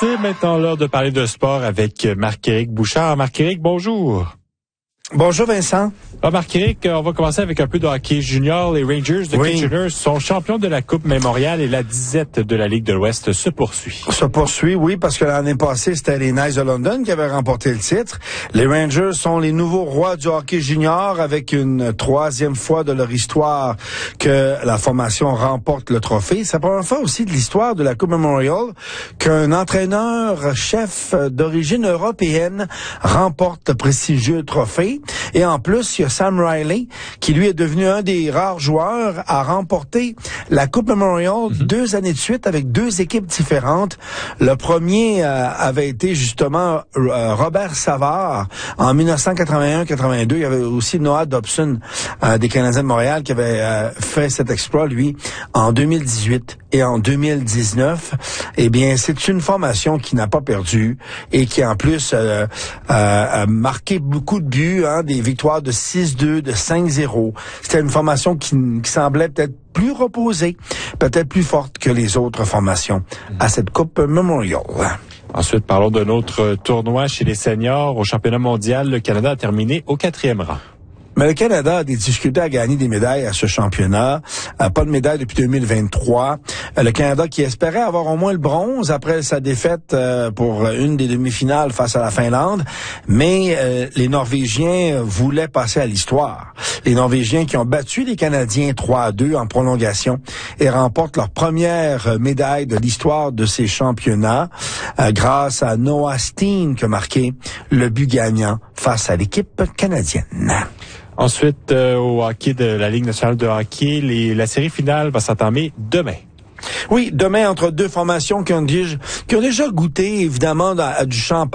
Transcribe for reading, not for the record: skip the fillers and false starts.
C'est maintenant l'heure de parler de sport avec Marc-Éric Bouchard. Marc-Éric, bonjour. Bonjour Vincent. Marc-Éric, on va commencer avec un peu de hockey junior. Les Rangers de Kitchener sont champions de la Coupe Memorial et la disette de la Ligue de l'Ouest se poursuit. Se poursuit, oui, parce que l'année passée, c'était les Knights de London qui avaient remporté le titre. Les Rangers sont les nouveaux rois du hockey junior avec une troisième fois de leur histoire que la formation remporte le trophée. C'est la première fois aussi de l'histoire de la Coupe Memorial qu'un entraîneur-chef d'origine européenne remporte le prestigieux trophée. Et en plus, il y a Sam Riley, qui lui est devenu un des rares joueurs à remporter la Coupe Memorial 2 années de suite avec 2 équipes différentes. Le premier avait été justement Robert Savard en 1981-82. Il y avait aussi Noah Dobson des Canadiens de Montréal qui avait fait cet exploit, lui, en 2018 et en 2019. Eh bien, c'est une formation qui n'a pas perdu et qui, en plus, a marqué beaucoup de buts, des victoires de 6-2, de 5-0. C'était une formation qui semblait peut-être plus reposée, peut-être plus forte que les autres formations à cette Coupe Memorial. Ensuite, parlons d'un autre tournoi chez les seniors. Au championnat mondial, le Canada a terminé au 4e rang. Mais le Canada a des difficultés à gagner des médailles à ce championnat. Pas de médaille depuis 2023. Le Canada qui espérait avoir au moins le bronze après sa défaite pour une des demi-finales face à la Finlande. Mais les Norvégiens voulaient passer à l'histoire. Les Norvégiens qui ont battu les Canadiens 3-2 en prolongation et remportent leur première médaille de l'histoire de ces championnats grâce à Noah Steen qui a marqué le but gagnant face à l'équipe canadienne. Ensuite, au hockey de la Ligue nationale de hockey, la série finale va s'entamer demain. Oui, demain entre 2 formations qui ont déjà goûté, évidemment, à du champagne.